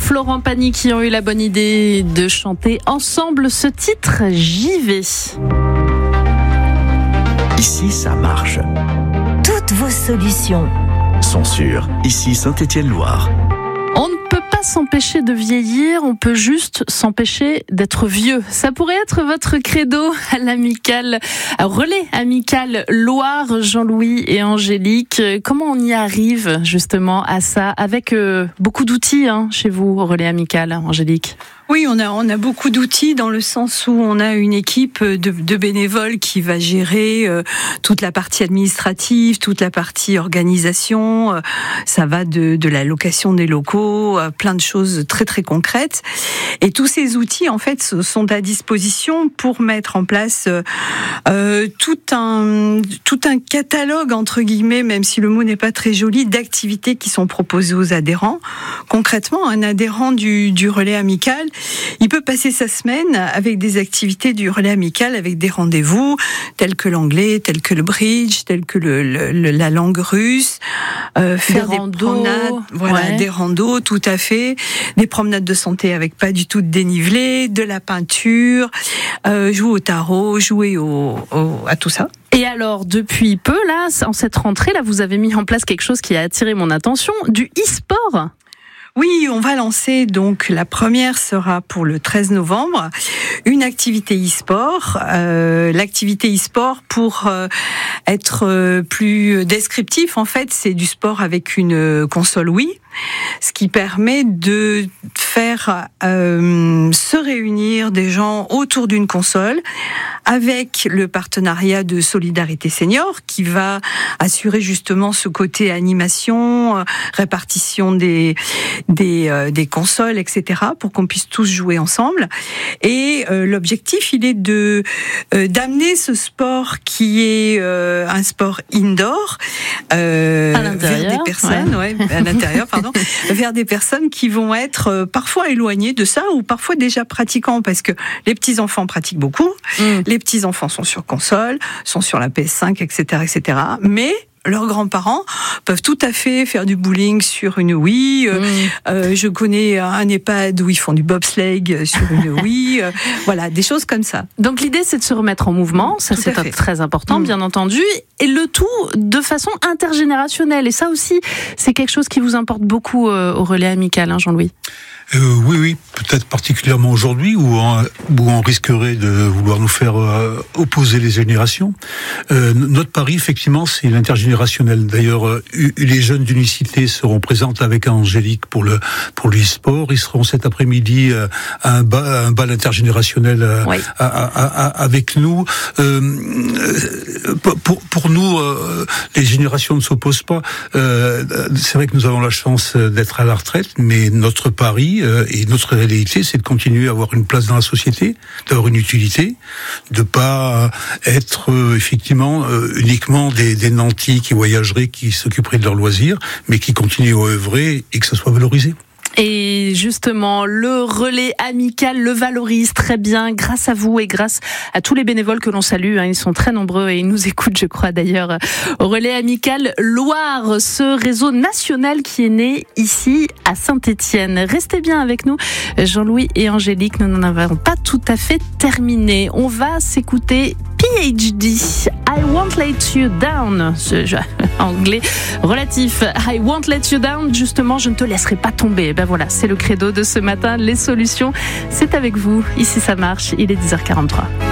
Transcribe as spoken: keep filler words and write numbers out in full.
Florent Pagny qui ont eu la bonne idée de chanter ensemble ce titre, J'y vais. Ici, ça marche. Toutes vos solutions sont sur Ici Saint-Étienne-Loire. On ne peut pas s'empêcher de vieillir, on peut juste s'empêcher d'être vieux. Ça pourrait être votre credo à l'amicale, relais amical Loire, Jean-Louis et Angélique. Comment on y arrive justement à ça avec euh, beaucoup d'outils hein, chez vous, relais amical, Angélique? Oui, on a on a beaucoup d'outils dans le sens où on a une équipe de, de bénévoles qui va gérer euh, toute la partie administrative, toute la partie organisation. Euh, ça va de de la location des locaux, euh, plein de choses très très concrètes. Et tous ces outils en fait sont à disposition pour mettre en place euh, tout un tout un catalogue entre guillemets, même si le mot n'est pas très joli, d'activités qui sont proposées aux adhérents. Concrètement, un adhérent du du relais amical, il peut passer sa semaine avec des activités du relais amical, avec des rendez-vous tels que l'anglais, tels que le bridge, tels que le, le, la langue russe, euh, faire des, des promenades, voilà, ouais. des randos, tout à fait, des promenades de santé avec pas du tout de dénivelé, de la peinture, euh, jouer au tarot, jouer au, au, à tout ça. Et alors, depuis peu, là, en cette rentrée, là, vous avez mis en place quelque chose qui a attiré mon attention, du e-sport. Oui, on va lancer, donc la première sera pour le treize novembre, une activité e-sport. Euh, l'activité e-sport, pour euh, être euh, plus descriptif, en fait, c'est du sport avec une console Wii, ce qui permet de faire euh, se réunir des gens autour d'une console avec le partenariat de Solidarité Senior qui va assurer justement ce côté animation, euh, répartition des des, euh, des consoles, et cetera, pour qu'on puisse tous jouer ensemble. Et euh, l'objectif, il est de euh, d'amener ce sport qui est euh, un sport indoor euh, vers des personnes, ouais. Ouais, à l'intérieur, pardon, vers des personnes qui vont être euh, parfois éloignées de ça ou parfois déjà pratiquants, parce que les petits enfants pratiquent beaucoup, mmh. les petits enfants sont sur console, sont sur la P S cinq, et cetera, et cetera. Mais leurs grands-parents peuvent tout à fait faire du bowling sur une Wii. Mmh. Euh, je connais un EHPAD où ils font du bobsleigh sur une Wii. Euh, voilà, des choses comme ça. Donc l'idée, c'est de se remettre en mouvement. Ça, tout c'est très important, mmh. bien entendu. Et le tout de façon intergénérationnelle. Et ça aussi, c'est quelque chose qui vous importe beaucoup euh, au relais amical, hein, Jean-Louis. Euh, oui, oui, peut-être particulièrement aujourd'hui où on, où on risquerait de vouloir nous faire euh, opposer les générations. Euh, notre pari, effectivement, c'est l'intergénérationnel. D'ailleurs, euh, les jeunes d'Unicité seront présentes avec Angélique pour le pour l'e-sport. Ils seront cet après-midi euh, à un bal, un bal intergénérationnel euh, oui. à, à, à, avec nous. Euh, pour, pour nous, euh, les générations ne s'opposent pas. Euh, c'est vrai que nous avons la chance d'être à la retraite, mais notre pari et notre réalité, c'est de continuer à avoir une place dans la société, d'avoir une utilité, de pas être euh, effectivement euh, uniquement des, des nantis qui voyageraient, qui s'occuperaient de leurs loisirs, mais qui continuent à œuvrer et que ça soit valorisé. Et justement, le relais amical le valorise très bien grâce à vous et grâce à tous les bénévoles que l'on salue. Ils sont très nombreux et ils nous écoutent, je crois d'ailleurs. Au relais amical Loire, ce réseau national qui est né ici à Saint-Étienne. Restez bien avec nous, Jean-Louis et Angélique. Nous n'en avons pas tout à fait terminé. On va s'écouter P H D, I Won't Let You Down, ce jeu anglais relatif. I Won't Let You Down, justement, je ne te laisserai pas tomber. Ben voilà, c'est le credo de ce matin. Les solutions, c'est avec vous. Ici, ça marche. Il est dix heures quarante-trois.